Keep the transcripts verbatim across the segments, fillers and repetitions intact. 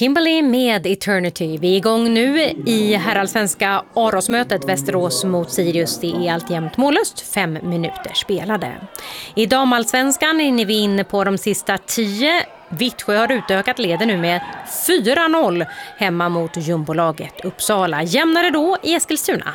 Kimberly med Eternity. Vi är igång nu i herrallsvenska Arosmötet Västerås mot Sirius. Det är alltjämt mållöst, fem minuter spelade. I damallsvenskan är vi inne på de sista tio. Vittsjö har utökat leden nu med fyra noll hemma mot jumbolaget Uppsala. Jämnare då i Eskilstuna.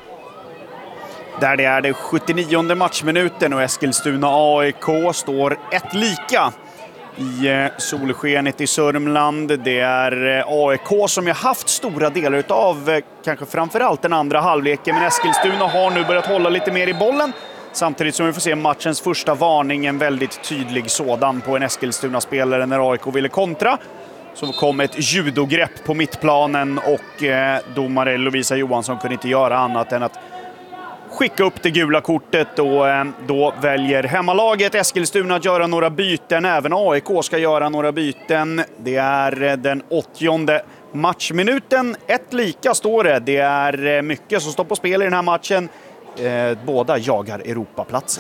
Där det är det sjuttionionde matchminuten och Eskilstuna A I K står ett lika i solskenet i Sörmland. Det är A I K som jag haft stora delar av, kanske framförallt den andra halvleken. Men Eskilstuna har nu börjat hålla lite mer i bollen. Samtidigt som vi får se matchens första varning, en väldigt tydlig sådan på en Eskilstuna-spelare när A I K ville kontra. Så kom ett judogrepp på mittplanen och eh, domare Lovisa Johansson kunde inte göra annat än att skicka upp det gula kortet och eh, då väljer hemmalaget Eskilstuna att göra några byten. Även A I K ska göra några byten. Det är eh, den åttionde matchminuten. Ett lika står det. Det är eh, mycket som står på spel i den här matchen. Eh, båda jagar Europaplatser.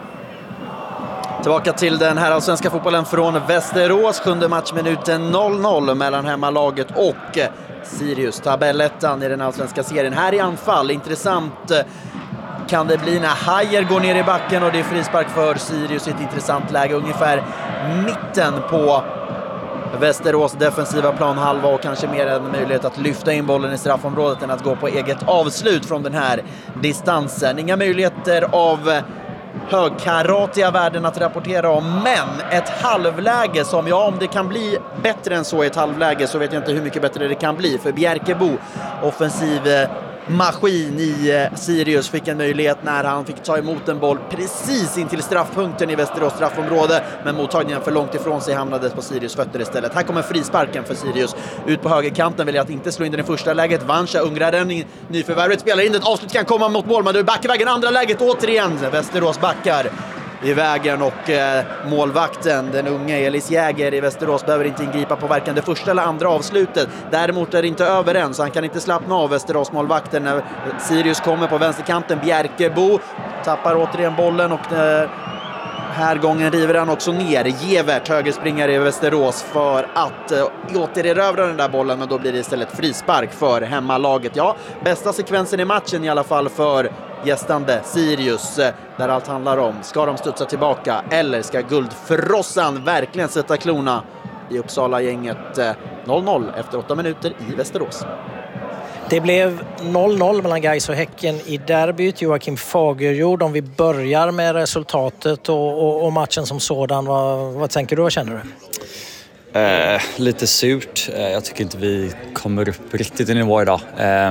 Tillbaka till den här allsvenska fotbollen från Västerås. Sjunde matchminuten noll noll mellan hemmalaget och Sirius. Tabellettan i den allsvenska serien. Här i anfall. Intressant kan det bli när Hajer går ner i backen och det är frispark för Sirius i ett intressant läge. Ungefär mitten på Västerås defensiva planhalva och kanske mer en möjlighet att lyfta in bollen i straffområdet än att gå på eget avslut från den här distansen. Inga möjligheter av högkaratiga värden att rapportera om, men ett halvläge som, ja, om det kan bli bättre än så i ett halvläge så vet jag inte hur mycket bättre det kan bli, för Bjerkebo, offensiv maskin i Sirius, fick en möjlighet när han fick ta emot en boll precis in till straffpunkten i Västerås straffområde, men mottagningen för långt ifrån sig hamnade på Sirius fötter istället. Här kommer frisparken för Sirius ut på högerkanten, väljer att inte slå in den i första läget. Vansha, ungraren, nyförvärvet, spelar in det, avslut kan komma mot mål, men det är backvägen, andra läget återigen, Västerås backar i vägen och eh, målvakten, den unge Elis Jäger i Västerås, behöver inte ingripa på varken det första eller andra avslutet. Däremot är det inte över än, så han kan inte slappna av, Västerås målvakten, när Sirius kommer på vänsterkanten. Bjerkebo tappar återigen bollen och eh, här gången river han också ner Gevert, högerspringare i Västerås, för att eh, återerövra den där bollen, men då blir det istället frispark för hemmalaget. Ja, bästa sekvensen i matchen i alla fall för gästande Sirius, där allt handlar om, ska de studsa tillbaka eller ska guldfrossan verkligen sätta klona i Uppsala-gänget? Noll noll efter åtta minuter i Västerås. Det blev noll noll mellan Gais och Häcken i derbyt. Joakim Fagerjord, om vi börjar med resultatet och, och, och matchen som sådan, vad, vad tänker du och känner du? Eh, lite surt. Eh, jag tycker inte vi kommer upp riktigt i nivå idag. Eh,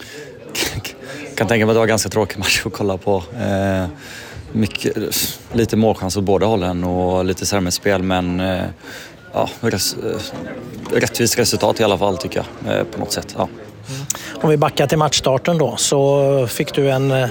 kan tänka mig att det var ganska tråkig match att kolla på. Eh, mycket, lite målchans åt båda hållen och lite sämre spel, men eh, ja, res, rättvist resultat i alla fall tycker jag, eh, på något sätt. Ja. Mm. Om vi backar till matchstarten då, så fick du en eh,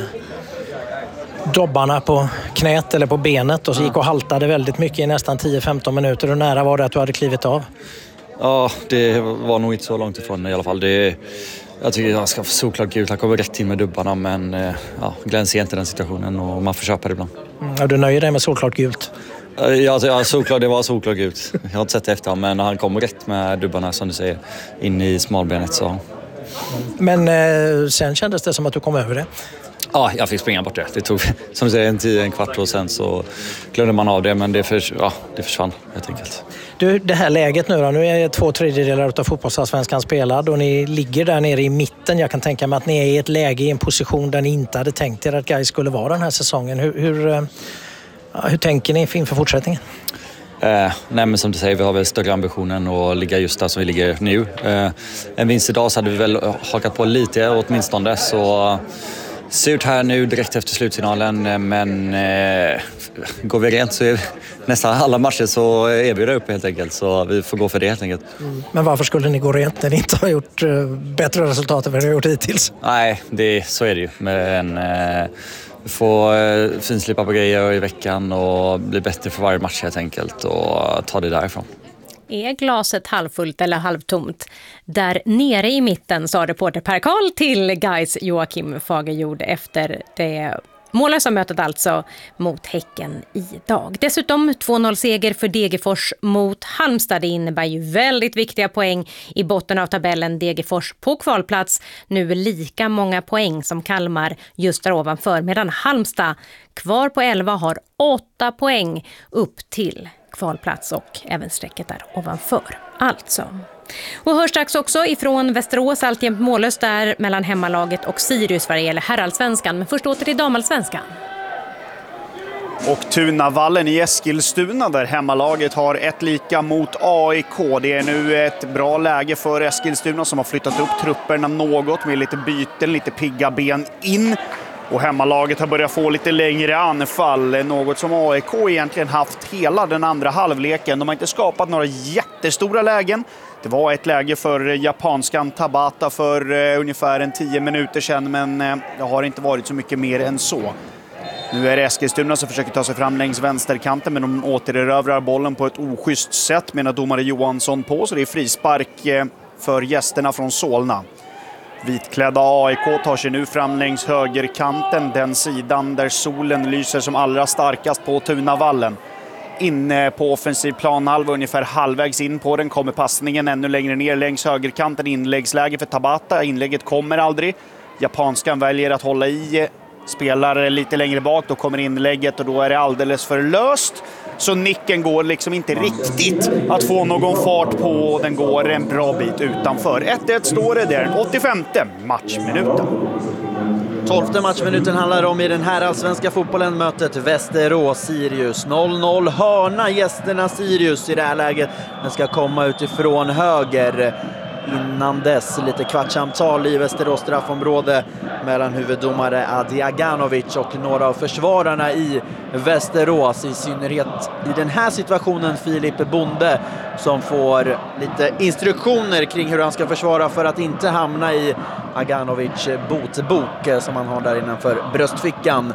dobbarna på knät eller på benet och så gick och haltade väldigt mycket i nästan tio femton minuter. Hur nära var det att du hade klivit av? Ja, det var nog inte så långt ifrån i alla fall. Det, jag tycker jag ska få såklart gult. Han kommer rätt in med dubbarna, men ja, Glenn ser inte den situationen och man får köpa det ibland. Mm, är du nöjd dig med såklart gult? Ja, ja, såklart, det var såklart gult. Jag har inte sett efter, men han kommer rätt med dubbarna, som du säger, in i smalbenet. Så. Men eh, sen kändes det som att du kom över det? Ja, jag fick springa bort det. Det tog, som du säger, en tio, en kvart och sen så glömde man av det, men det, för, ja, det försvann helt enkelt. Du, det här läget nu då, nu är två tredjedelar av fotbollsallsvenskan spelad och ni ligger där nere i mitten. Jag kan tänka mig att ni är i ett läge, i en position där ni inte hade tänkt er att Gais skulle vara den här säsongen. Hur, hur, hur tänker ni inför fortsättningen? Eh, nej, men som du säger, vi har väl större ambitionen att ligga just där som vi ligger nu. Eh, en vinst idag så hade vi väl hakat på lite åtminstone, så surt här nu direkt efter slutsignalen, men eh, går vi rent så är nästan alla matcher så är vi där uppe helt enkelt, så vi får gå för det helt enkelt. Mm. Men varför skulle ni gå rent när ni inte har gjort uh, bättre resultat än vad ni har gjort hittills? Nej, det, så är det ju, men eh, vi får eh, finslipa på grejer i veckan och bli bättre för varje match helt enkelt och ta det därifrån. Är glaset halvfullt eller halvtomt? Där nere i mitten, sa reporter Per Karl till Gais Joakim Fagerjord efter det Mållösa mötet alltså mot Häcken idag. Dessutom två noll-seger för Degerfors mot Halmstad. Det innebär ju väldigt viktiga poäng i botten av tabellen. Degerfors på kvalplats, nu lika många poäng som Kalmar just där ovanför. Medan Halmstad kvar på elva har åtta poäng upp till kvalplats och även strecket där ovanför. Alltså. Och hörs strax också ifrån Västerås, alltjämt mållöst där mellan hemmalaget och Sirius vad det gäller herrallsvenskan. Men först åter till damallsvenskan. Och Tunavallen i Eskilstuna där hemmalaget har ett lika mot A I K. Det är nu ett bra läge för Eskilstuna som har flyttat upp trupperna något med lite byten, lite pigga ben in. Och hemmalaget har börjat få lite längre anfall, något som A I K egentligen haft hela den andra halvleken. De har inte skapat några jättestora lägen. Det var ett läge för japanskan Tabata för uh, ungefär en tio minuter sedan, men uh, det har inte varit så mycket mer än så. Nu är det Eskilstuna som försöker ta sig fram längs vänsterkanten, men de återerövrar bollen på ett oschysst sätt menar domare Johansson på, så det är frispark uh, för gästerna från Solna. Vitklädda A I K tar sig nu fram längs högerkanten, den sidan där solen lyser som allra starkast på Tunavallen. Inne på offensiv planhalva, ungefär halvvägs in på den, kommer passningen ännu längre ner längs högerkanten. Inläggsläge för Tabata, inlägget kommer aldrig. Japanskan väljer att hålla i, spelar lite längre bak, då kommer inlägget och då är det alldeles för löst. Så nicken går liksom inte riktigt att få någon fart på, och den går en bra bit utanför. ett ett står det där, åttiofemte matchminuten. tolfte matchminuten handlar om i den här allsvenska fotbollen, mötet Västerås-Sirius. noll noll hörna gästerna Sirius i det här läget. Den ska komma utifrån höger. Innan dess lite kvartsamtal i Västerås straffområde mellan huvuddomare Adi Aganovic och några av försvararna i Västerås. I synnerhet i den här situationen Filip Bonde som får lite instruktioner kring hur han ska försvara för att inte hamna i Aganovic botbok som han har där innanför bröstfickan.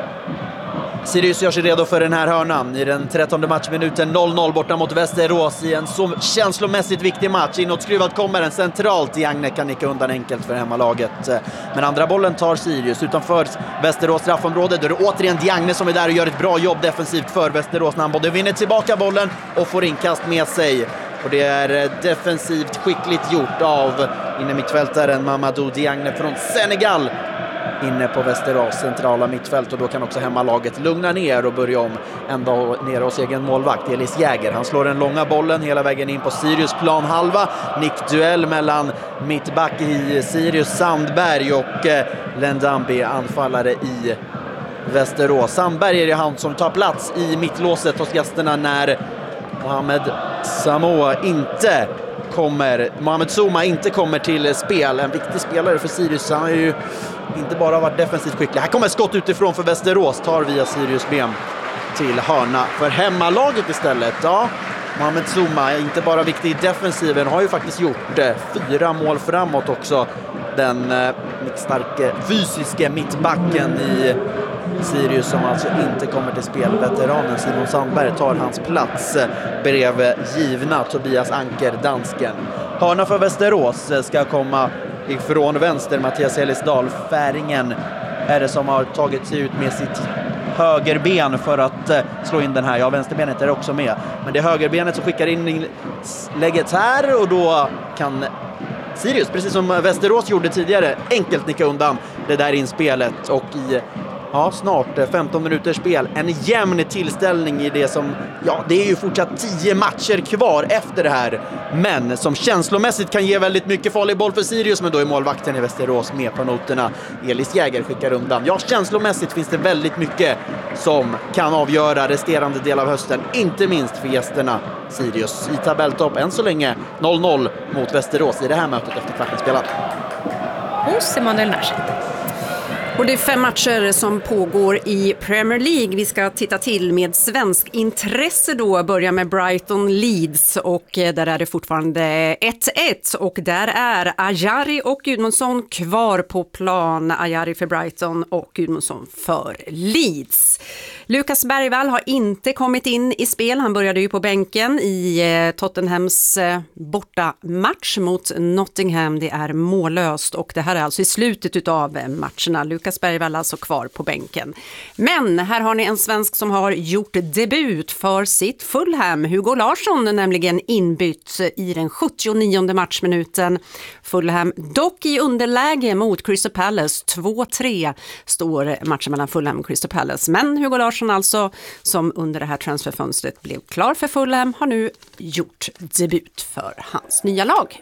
Sirius gör sig redo för den här hörnan i den trettonde matchminuten. noll noll borta mot Västerås i en så känslomässigt viktig match. Inåtskruvad kommer den centralt. Diagne kan nicka undan enkelt för hemmalaget. Men andra bollen tar Sirius utanför Västerås straffområde. Då är det återigen Diagne som är där och gör ett bra jobb defensivt för Västerås när han både vinner tillbaka bollen och får inkast med sig. Och det är defensivt skickligt gjort av inne mittfältaren Mamadou Diagne från Senegal inne på Västerås centrala mittfält, och då kan också hemmalaget lugna ner och börja om ända ner hos egen målvakt Elis Jäger. Han slår den långa bollen hela vägen in på Sirius planhalva. Nickduell mellan mittback i Sirius Sandberg och eh, Lendambi, anfallare i Västerås. Sandberg är det han som tar plats i mittlåset hos gästerna när Mohamed Samoa inte kommer, Mohamed Souma inte kommer till spel. En viktig spelare för Sirius. Han har ju inte bara varit defensivt skicklig. Här kommer skott utifrån för Västerås. Tar via Sirius ben till hörna för hemmalaget istället. Ja, Mohamed Souma är inte bara viktig i defensiven. Har ju faktiskt gjort eh, fyra mål framåt också. Den eh, starka fysiska mittbacken i Sirius som alltså inte kommer till spel. Veteranen Simon Sandberg tar hans plats bredvid givna Tobias Anker, dansken. Hörna för Västerås ska komma ifrån vänster. Mattias Ellisdal, färingen, är det som har tagit sig ut med sitt högerben för att slå in den här. Ja, vänsterbenet är också med. Men det är högerbenet som skickar in lägget här, och då kan Sirius, precis som Västerås gjorde tidigare, enkelt nicka undan det där inspelet. Och i ja, snart femton minuters spel, en jämn tillställning i det som, ja, det är ju fortsatt tio matcher kvar efter det här, men som känslomässigt kan ge väldigt mycket farlig boll för Sirius. Men då är målvakten i Västerås med på noterna. Elis Jäger skickar undan. Ja, känslomässigt finns det väldigt mycket som kan avgöra resterande del av hösten, inte minst för gästerna Sirius i tabelltopp. Än så länge noll noll mot Västerås i det här mötet efter kvarten spelat. Hos Emanuel Närset. Och det är fem matcher som pågår i Premier League. Vi ska titta till med svensk intresse då. Börja med Brighton Leeds, och där är det fortfarande ett ett. Och där är Ajari och Gudmundsson kvar på plan. Ajari för Brighton och Gudmundsson för Leeds. Lukas Bergvall har inte kommit in i spel. Han började ju på bänken i Tottenhams borta match mot Nottingham. Det är mållöst, och det här är alltså i slutet av matcherna. Lukas Lukas Bergvall alltså kvar på bänken. Men här har ni en svensk som har gjort debut för sitt Fulham. Hugo Larsson nämligen inbytt i den sjuttionionde matchminuten. Fulham dock i underläge mot Crystal Palace. två tre står matchen mellan Fulham och Crystal Palace. Men Hugo Larsson alltså, som under det här transferfönstret blev klar för Fulham, har nu gjort debut för hans nya lag.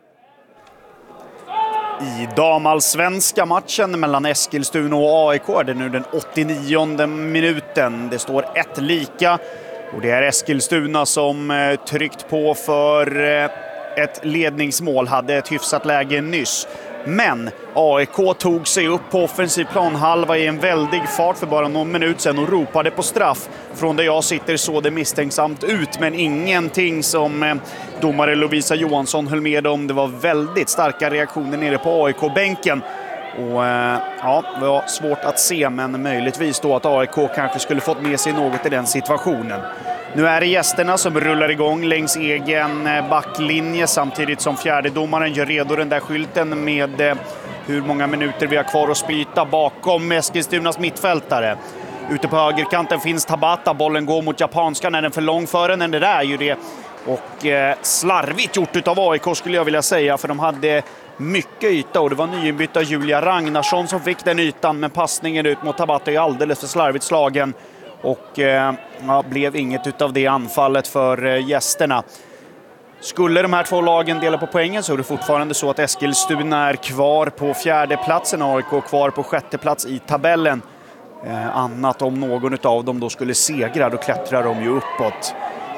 I damallsvenska matchen mellan Eskilstuna och A I K är det nu den åttionionde minuten. Det står ett lika och det är Eskilstuna som tryckt på för ett ledningsmål, hade ett hyfsat läge nyss. Men A I K tog sig upp på offensiv planhalva i en väldig fart för bara någon minut sedan och ropade på straff. Från där jag sitter såg det misstänksamt ut, men ingenting som domare Lovisa Johansson höll med om. Det var väldigt starka reaktioner nere på A I K-bänken. Och ja, det var svårt att se, men möjligtvis då att A I K kanske skulle fått med sig något i den situationen. Nu är det gästerna som rullar igång längs egen backlinje samtidigt som fjärdedomaren gör redo den där skylten med hur många minuter vi har kvar att spyta bakom Eskilstunas mittfältare. Ute på högerkanten finns Tabata, bollen går mot japanskan, är den för lång för den? Det där är ju det. Och eh, slarvigt gjort utav A I K skulle jag vilja säga, för de hade mycket yta och det var nyinbytta Julia Ragnarsson som fick den ytan, men passningen ut mot Tabata är alldeles för slarvigt slagen. Och eh, ja, blev inget utav det anfallet för eh, gästerna. Skulle de här två lagen dela på poängen så är det fortfarande så att Eskilstuna är kvar på fjärde platsen, A I K kvar på sjätte plats i tabellen. Eh, annat om någon av dem då skulle segra, då klättrar de ju uppåt.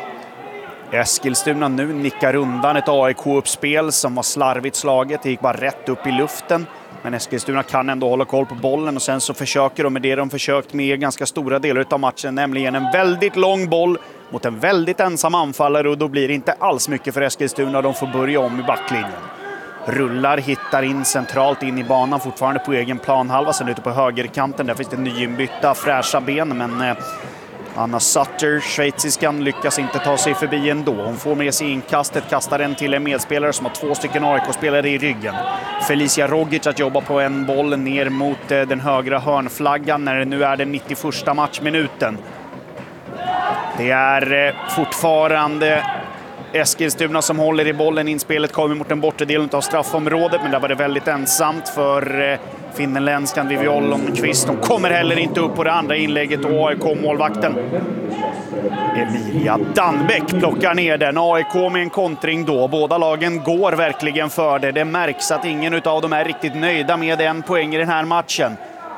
Eskilstuna nu nickar undan ett A I K-uppspel som var slarvigt slaget. Det gick bara rätt upp i luften. Men Eskilstuna kan ändå hålla koll på bollen och sen så försöker de med det de försökt med ganska stora delar av matchen, nämligen en väldigt lång boll mot en väldigt ensam anfallare, och då blir det inte alls mycket för Eskilstuna. De får börja om i backlinjen. Rullar, hittar in centralt in i banan, fortfarande på egen planhalva. Sen ute på högerkanten, där finns det nyinbytta fräscha ben, men eh, Anna Sutter, schweiziskan, lyckas inte ta sig förbi ändå. Hon får med sig inkastet, kastar den till en medspelare som har två stycken A I K-spelare i ryggen. Felicia Rogic att jobba på en boll ner mot eh, den högra hörnflaggan när det nu är den nittioförsta matchminuten. Det är eh, fortfarande Eskilstuna som håller i bollen. Inspelet kommer mot den bortre delen av straffområdet, men där var det väldigt ensamt för eh, finländskan Viviol Lundqvist. De kommer heller inte upp på det andra inlägget, och A I K-målvakten Emilia Danbeck plockar ner den. A I K med en kontring då. Båda lagen går verkligen för det. Det märks att ingen av dem är riktigt nöjda med en poäng i den här matchen.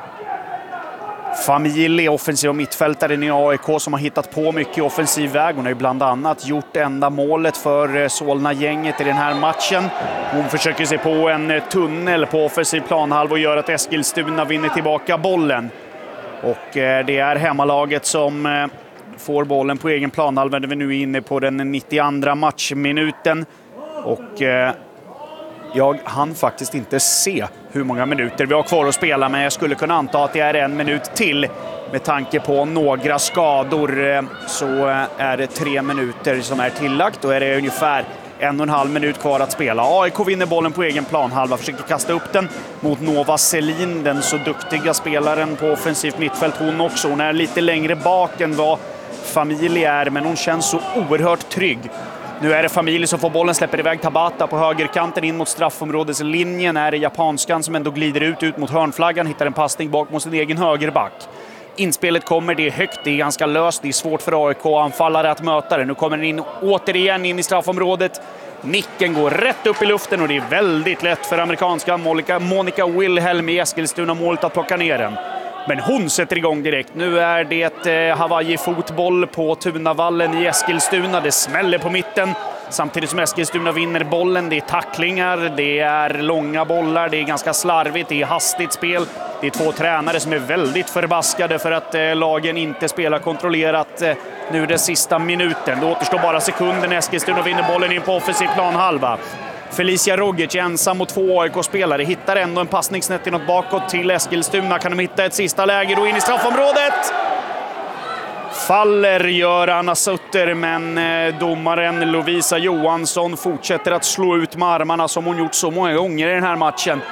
Familj, offensiv och mittfältaren i A I K, som har hittat på mycket offensiv väg. Hon har ju bland annat gjort enda målet för Solna-gänget i den här matchen. Hon försöker se på en tunnel på offensiv planhalva och gör att Eskilstuna vinner tillbaka bollen. Och det är hemmalaget som får bollen på egen planhalva. Vi är nu inne på den nittioandra matchminuten. Och jag hann faktiskt inte se hur många minuter vi har kvar att spela, men jag skulle kunna anta att det är en minut till. Med tanke på några skador så är det tre minuter som är tillagt. Då är det ungefär en och en halv minut kvar att spela. A I K vinner bollen på egen planhalva, försöker kasta upp den mot Nova Selin, den så duktiga spelaren på offensivt mittfält. Hon också, hon är lite längre bak än vad Familj är, men hon känns så oerhört trygg. Nu är det Familj som får bollen, släpper iväg Tabata på högerkanten in mot straffområdeslinjen. Är det japanskan som ändå glider ut, ut mot hörnflaggan, hittar en passning bak mot sin egen högerback. Inspelet kommer, det är högt, det är ganska löst, det är svårt för A I K-anfallare att möta det. Nu kommer den in återigen in i straffområdet. Nicken går rätt upp i luften och det är väldigt lätt för amerikanska Monica, Monica Wilhelm i Eskilstuna-målet att plocka ner den. Men hon sätter igång direkt. Nu är det eh, Hawaii-fotboll på Tunavallen i Eskilstuna. Det smäller på mitten. Samtidigt som Eskilstuna vinner bollen. Det är tacklingar, det är långa bollar, det är ganska slarvigt, det är hastigt spel. Det är två tränare som är väldigt förbaskade för att eh, lagen inte spelar kontrollerat eh, nu den sista minuten. Det återstår bara sekunden. Eskilstuna vinner bollen in på offensiv planhalva. Felicia Rogic ensam mot två A I K-spelare. Hittar ändå en passning snett inåt bakåt till Eskilstuna. Kan de hitta ett sista läge då in i straffområdet? Faller gör Anna Sutter, men domaren Lovisa Johansson fortsätter att slå ut med armarna som hon gjort så många gånger i den här matchen.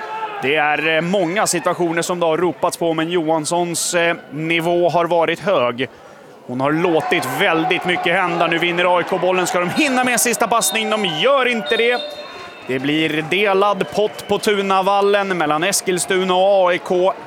Det är många situationer som det har ropats på, men Johanssons nivå har varit hög. Hon har låtit väldigt mycket hända. Nu vinner A I K-bollen. Ska de hinna med sista passning? De gör inte det. Det blir delad pott på Tunavallen mellan Eskilstuna och A I K.